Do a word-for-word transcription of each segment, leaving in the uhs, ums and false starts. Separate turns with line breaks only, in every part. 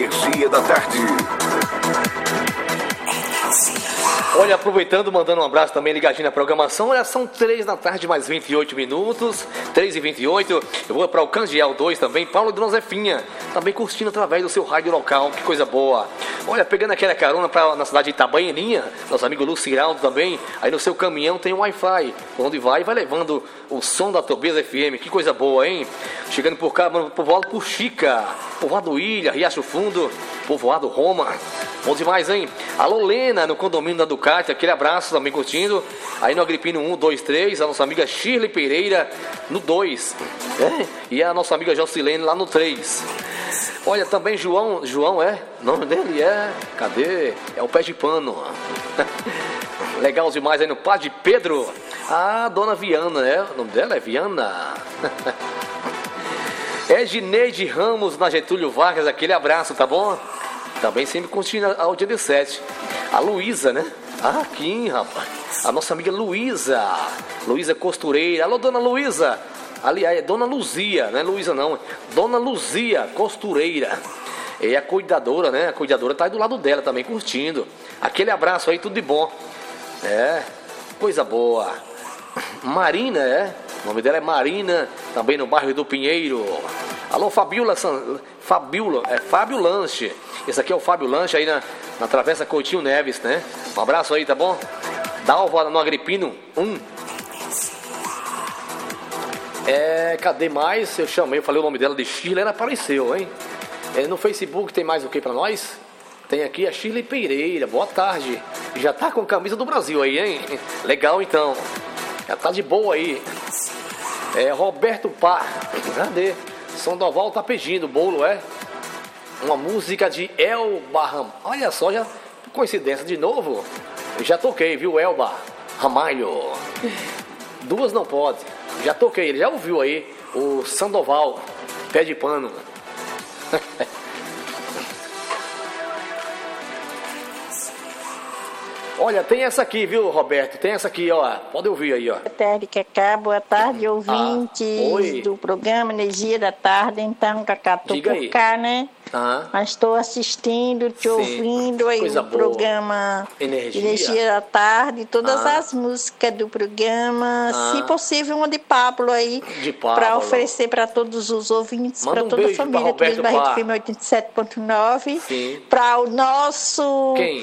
Energia da Tarde.
Olha, aproveitando, mandando um abraço também ligadinho na programação. Olha, são três da tarde, mais vinte e oito minutos. três e vinte e oito. Eu vou para o Candial dois também. Paulo e Dona Zefinha também curtindo através do seu rádio local. Que coisa boa. Olha, pegando aquela carona pra, na cidade de Itabaianinha. Nosso amigo Luciraldo também. Aí no seu caminhão tem um Wi-Fi. Por onde vai, vai levando o som da Tobias F M. Que coisa boa, hein? Chegando por cá, povoado por Chica. Povoado Ilha, Riacho Fundo. Povoado Roma. Bom demais, hein? Alô, Lena, no condomínio da Ducati, aquele abraço também curtindo. Aí no Agripino um, dois, três, a nossa amiga Shirley Pereira no dois. É? E a nossa amiga Jocilene lá no três. Olha, também João, João é? O nome dele é? Cadê? É o Pé de Pano. Legal demais aí no Padre Pedro. Ah, Dona Viana, né? O nome dela é Viana. É Gineide Ramos na Getúlio Vargas, aquele abraço, tá bom? Também sempre continua ao dia dezessete. A Luísa, né? Ah, aqui, rapaz. A nossa amiga Luísa. Luísa Costureira. Alô, Dona Luísa. Aliás, é Dona Luzia, não é Luísa não. Dona Luzia Costureira. É a cuidadora, né? A cuidadora tá aí do lado dela também, curtindo. Aquele abraço aí, tudo de bom. É, coisa boa. Marina, é? O nome dela é Marina, também no bairro do Pinheiro. Alô, Fabiola, San... Fabiola, é Fábio Lanche. Esse aqui é o Fábio Lanche aí na, na Travessa Coutinho Neves, né? Um abraço aí, tá bom? Dalva no Agripino um. É, cadê mais? Eu chamei, eu falei o nome dela de Shirley, ela apareceu, hein? É, no Facebook tem mais o que pra nós? Tem aqui a Shirley Pereira, boa tarde. Já tá com camisa do Brasil aí, hein? Legal então. Já tá de boa aí. É Roberto Pá. Cadê? Sandoval tá pedindo bolo, é? Uma música de Elba Ram... Olha só, já coincidência de novo. Eu já toquei, viu, Elba Ramalho. Duas não pode. Já toquei, ele já ouviu aí o Sandoval, Pé de Pano. Olha, tem essa aqui, viu, Roberto? Tem essa aqui, ó. Pode ouvir aí, ó.
Boa tarde, Cacá. Boa tarde, ouvintes ah, do programa Energia da Tarde. Então, Cacá, tô Diga por aí. cá, né? Ah. Mas estou assistindo, te Sim. ouvindo aí o programa Energia. Energia da Tarde, todas ah. as músicas do programa, ah. se possível uma de Pablo aí, para oferecer para todos os ouvintes, para
um
toda a família do Luiz Barreto Firme oitenta e sete ponto nove, para o nosso...
Quem?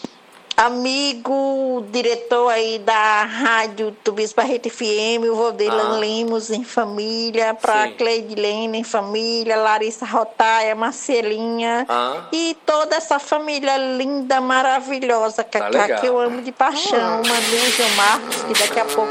Amigo, diretor aí da rádio Tobias Barreto F M, o Valdelan ah. Lemos em família, para Cleidilene em família, Larissa Rotaia, Marcelinha ah. e toda essa família linda, maravilhosa, Cacá, tá que eu amo de paixão, ah. Manu, João Marcos, que daqui a pouco